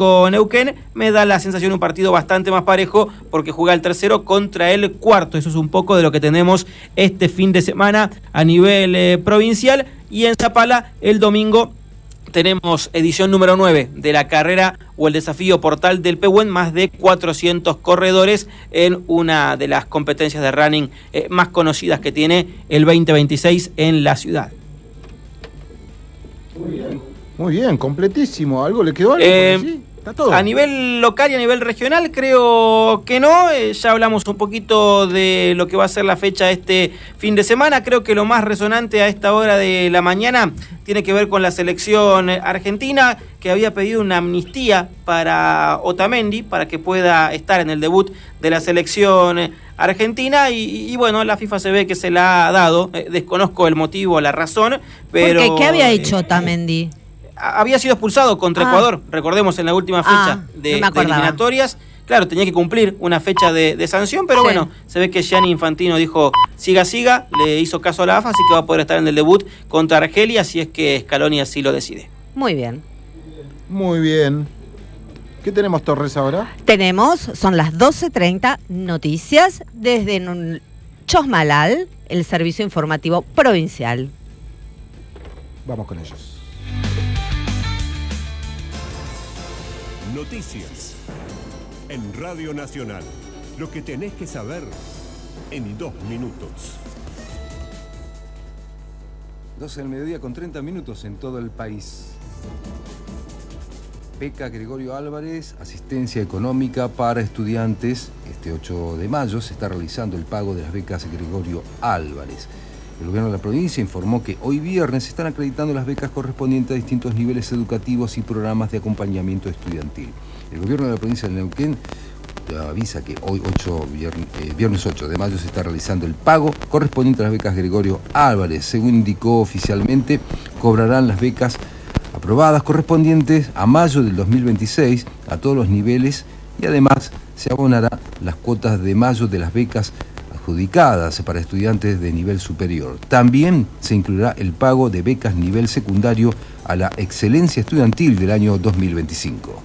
Atlético Neuquén, me da la sensación de un partido bastante más parejo porque juega el tercero contra el cuarto. Eso es un poco de lo que tenemos este fin de semana a nivel provincial. Y en Zapala, el domingo, tenemos edición número 9 de la carrera o el desafío Portal del Pehuen, más de 400 corredores en una de las competencias de running más conocidas que tiene el 2026 en la ciudad. Muy bien, completísimo. ¿Algo le quedó? ¿Sí? ¿Está todo? A nivel local y a nivel regional creo que no. Ya hablamos un poquito de lo que va a ser la fecha este fin de semana. Creo que lo más resonante a esta hora de la mañana tiene que ver con la selección argentina, que había pedido una amnistía para Otamendi para que pueda estar en el debut de la selección argentina y bueno, la FIFA se ve que se la ha dado. Desconozco el motivo, la razón, pero... ¿Por qué? ¿Qué había hecho Otamendi? Había sido expulsado contra Ecuador, recordemos, en la última fecha de eliminatorias. Claro, tenía que cumplir una fecha de sanción, pero bueno, se ve que Gianni Infantino dijo siga, le hizo caso a la AFA, así que va a poder estar en el debut contra Argelia, si es que Scaloni así lo decide. Muy bien. Muy bien. ¿Qué tenemos, Torres, ahora? Son las 12:30, noticias desde Chosmalal, el servicio informativo provincial. Vamos con ellos. Noticias en Radio Nacional. Lo que tenés que saber en 2 minutos. 12 del mediodía con 30 minutos en todo el país. Beca Gregorio Álvarez, asistencia económica para estudiantes. Este 8 de mayo se está realizando el pago de las becas Gregorio Álvarez. El gobierno de la provincia informó que hoy viernes se están acreditando las becas correspondientes a distintos niveles educativos y programas de acompañamiento estudiantil. El gobierno de la provincia de Neuquén avisa que hoy, viernes 8 de mayo, se está realizando el pago correspondiente a las becas Gregorio Álvarez. Según indicó oficialmente, cobrarán las becas aprobadas correspondientes a mayo del 2026 a todos los niveles y además se abonará las cuotas de mayo de las becas adjudicadas para estudiantes de nivel superior. También se incluirá el pago de becas nivel secundario a la excelencia estudiantil del año 2025.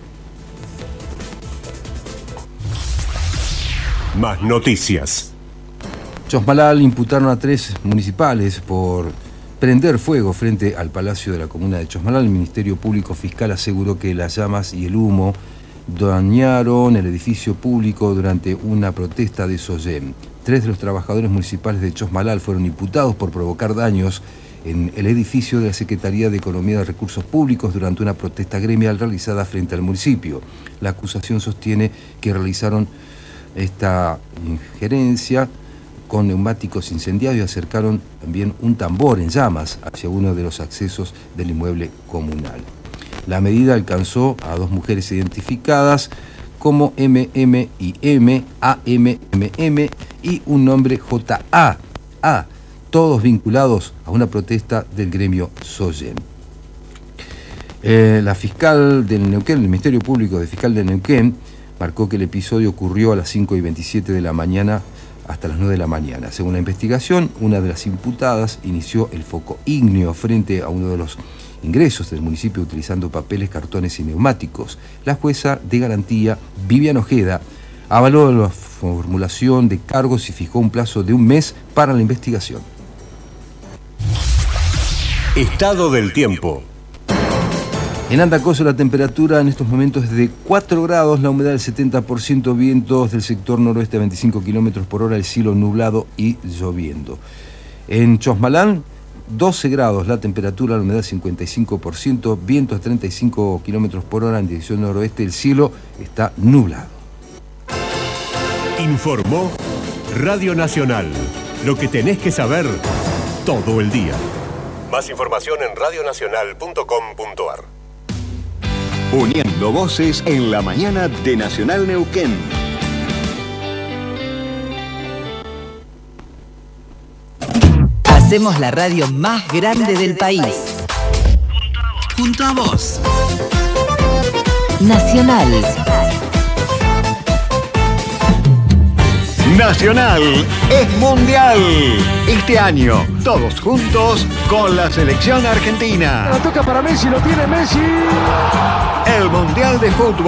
Más noticias. Chosmalal imputaron a 3 municipales por prender fuego frente al Palacio de la Comuna de Chosmalal. El Ministerio Público Fiscal aseguró que las llamas y el humo dañaron el edificio público durante una protesta de Soyem. 3 de los trabajadores municipales de Chosmalal fueron imputados por provocar daños en el edificio de la Secretaría de Economía y de Recursos Públicos durante una protesta gremial realizada frente al municipio. La acusación sostiene que realizaron esta injerencia con neumáticos incendiados y acercaron también un tambor en llamas hacia uno de los accesos del inmueble comunal. La medida alcanzó a 2 mujeres identificadas como MM y M, AMMM y un hombre JA, todos vinculados a una protesta del gremio Soyem. La fiscal del Neuquén, el Ministerio Público de Fiscal de Neuquén, marcó que el episodio ocurrió a las 5:27 de la mañana hasta las 9 de la mañana. Según la investigación, una de las imputadas inició el foco ígneo frente a uno de los ingresos del municipio utilizando papeles, cartones y neumáticos. La jueza de garantía, Vivian Ojeda, avaló la formulación de cargos y fijó un plazo de 1 mes para la investigación. Estado del tiempo. En Andacoso la temperatura en estos momentos es de 4 grados, la humedad del 70%, vientos del sector noroeste a 25 km/h, el cielo nublado y lloviendo. En Chosmalal, 12 grados la temperatura, la humedad 55%, vientos a 35 km/h en dirección noroeste, el cielo está nublado. Informó Radio Nacional. Lo que tenés que saber todo el día. Más información en radionacional.com.ar. Uniendo voces en la mañana de Nacional Neuquén. Hacemos la radio más grande del país. Junto a vos. Nacional. Nacional es mundial. Este año, todos juntos con la selección argentina. La toca para Messi, lo tiene Messi. El Mundial de Fútbol.